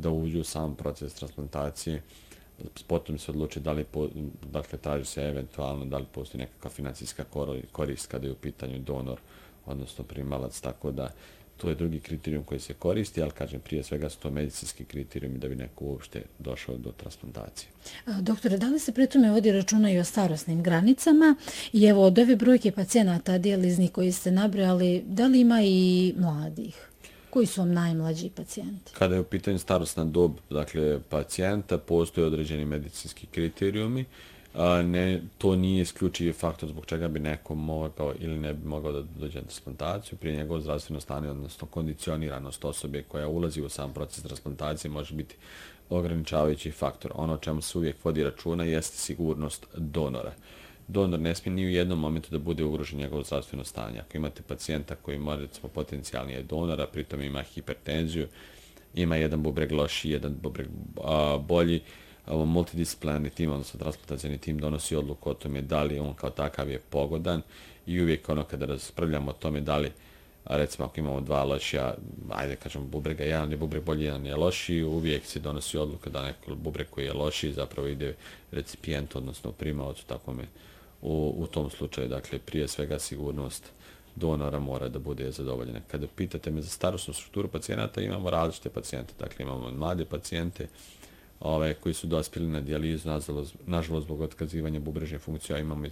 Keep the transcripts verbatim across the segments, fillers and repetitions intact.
da uđu u sam proces transplantacije. Potom se odluči da li, po, dakle, traži se eventualno da li postoji nekakva financijska korist kada je u pitanju donor, odnosno primalac, tako da to je drugi kriterijum koji se koristi, ali kažem, prije svega su to medicinski kriterijumi da bi neko uopšte došao do transplantacije. Doktore, da li se pri tome vodi računa i o starosnim granicama? I evo, od ove brojke pacijenata dijaliznih koji ste nabrojali, da li ima i mladih? Koji su vam najmlađi pacijenti? Kada je u pitanju starosna dob, dakle, pacijenta, postoje određeni medicinski kriterijumi. A, ne, to nije isključivi faktor zbog čega bi neko mogao ili ne bi mogao da dođe na transplantaciju. Prije njegovo zdravstveno stanje, odnosno kondicioniranost osobe koja ulazi u sam proces transplantacije može biti ograničavajući faktor. Ono o čemu se uvijek vodi računa jeste sigurnost donora. Donor ne smije ni u jednom momentu da bude ugrožen njegovo zdravstveno stanje. Ako imate pacijenta koji može, recimo, potencijalni je donora, pritom ima hipertenziju, ima jedan bubreg loši, jedan bubreg a, bolji, multidisciplinarni tim, odnosno transplantacijani tim donosi odluku o tome da li on kao takav je pogodan i uvijek ono kada raspravljamo o tome da li, recimo ako imamo dva lošija, ajde kažemo bubrega, jedan je bubreg bolji, jedan je loši, uvijek se donosi odluka da neko bubreg koji je loši zapravo ide recipijentu, odnosno primaocu, takvome u, u tom slučaju. Dakle, prije svega sigurnost donora mora da bude zadovoljena. Kada pitate me za starosnu strukturu pacijenata, imamo različite pacijente. Dakle, imamo mlade pacijente, ove, koji su dospjeli na dijalizu, nažalost zbog otkazivanja bubrežne funkcije, a imamo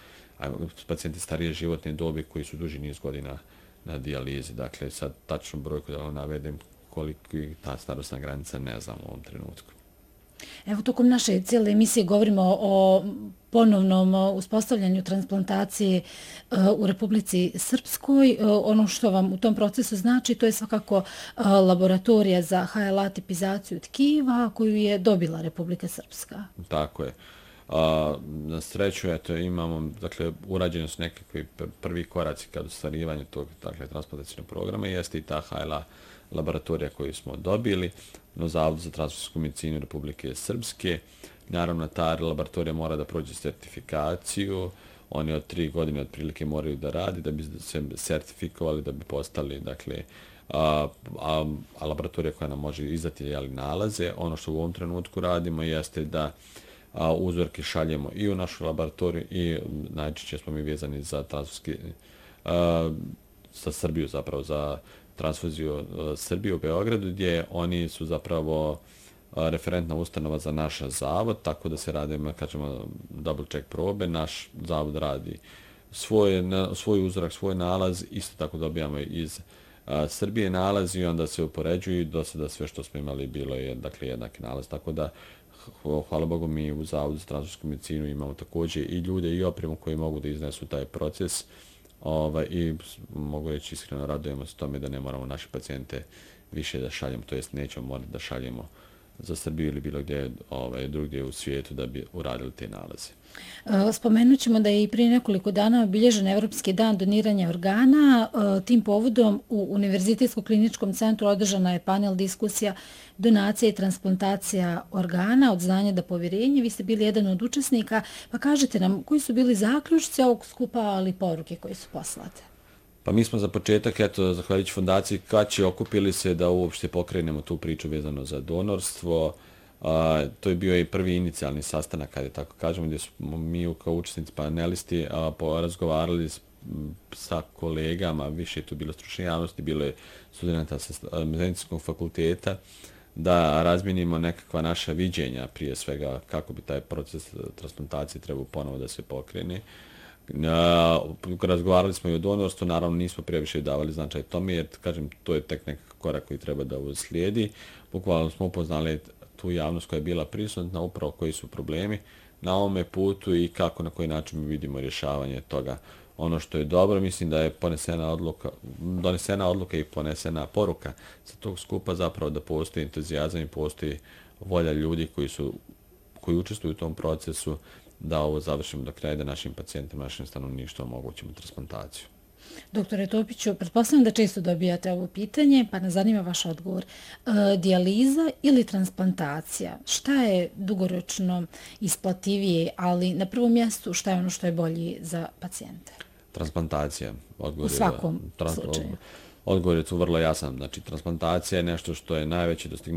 pacijenti starije životne dobi koji su duži niz godina na dijalizi. Dakle, sad tačnu brojku da vam navedem koliko je ta starosna granica, ne znam u ovom trenutku. Evo, tokom naše cijele emisije govorimo o ponovnom uspostavljanju transplantacije u Republici Srpskoj. Ono što vam u tom procesu znači, to je svakako laboratorija za H L A tipizaciju tkiva koju je dobila Republika Srpska. Tako je. A, na sreću, eto, imamo, dakle, urađeni su nekakvi prvi koraci kad ostvarivanju tog, dakle, transplantacijnog programa, jeste i ta H L A laboratorija koju smo dobili na Zavodu za transfuzijsku medicinu Republike Srpske. Naravno, ta laboratorija mora da prođe sertifikaciju, oni od tri godine otprilike moraju da radi da bi se sertifikovali, da bi postali, dakle, a, a, a laboratorija koja nam može izdati, jeli, nalaze. Ono što u ovom trenutku radimo jeste da a, uzorke šaljemo i u našu laboratoriju i najčešće smo mi vezani za transfuzijski, sa Srbiju zapravo, za transfuziju uh, Srbije u Beogradu, gdje oni su zapravo uh, referentna ustanova za naš zavod, tako da se radi, kažemo, double check probe. Naš zavod radi svoj, na, svoj uzorak, svoj nalaz, isto tako dobijamo iz uh, Srbije nalaz i onda se upoređuju i do sada sve što smo imali bilo je, dakle, jednaki nalaz. Tako da, hvala Bogu, mi u Zavodu za transfuzijsku medicinu imamo također i ljude i opremu koji mogu da iznesu taj proces. Ova, i mogu reći iskreno radujemo se tome da ne moramo naše pacijente više da šaljemo, to jest nećemo morati da šaljemo za Srbiju ili bilo gdje ovaj, drugdje u svijetu da bi uradili te nalaze. Spomenut ćemo da je i prije nekoliko dana obilježen Evropski dan doniranja organa. Tim povodom u Univerzitetskom kliničkom centru održana je panel diskusija donacija i transplantacija organa od znanja do povjerenja. Vi ste bili jedan od učesnika, pa kažete nam koji su bili zaključci ovog skupa, ali poruke koje su poslate. Pa mi smo za početak, eto, zahvaljujući fondaciji Kaći, okupili se da uopšte pokrenemo tu priču vezano za donorstvo. A, to je bio i prvi inicijalni sastanak, kada je tako kažemo, gdje smo mi kao učesnici panelisti a, porazgovarali s, sa kolegama, više je tu bilo stručne javnosti, bilo je studenta sa medicinskog fakulteta, da razminimo nekakva naša viđenja, prije svega kako bi taj proces transplantacije trebao ponovo da se pokrene. Uh, razgovarali smo i o donorstvu, naravno nismo previše davali značaj tome, jer, kažem, to je tek nekakav korak koji treba da uslijedi. Bukvalno smo upoznali tu javnost koja je bila prisutna, upravo koji su problemi na ovome putu i kako, na koji način mi vidimo rješavanje toga. Ono što je dobro, mislim da je ponesena odluka, donesena odluka i ponesena poruka sa tog skupa zapravo da postoji entuzijazam i postoji volja ljudi koji su koji učestvuju u tom procesu da ovo završimo do kraja, da našim pacijentima, našim stanovništvu omogućimo transplantaciju. Doktore Topiću, pretpostavljam da često dobijate ovo pitanje, pa nas zanima vaš odgovor. E, dijaliza ili transplantacija? Šta je dugoročno isplativije, ali na prvom mjestu šta je ono što je bolje za pacijente? Transplantacija. Odgovor U svakom trans, slučaju. Odgovor je tu vrlo jasan. Znači, transplantacija je nešto što je najveće dostignuće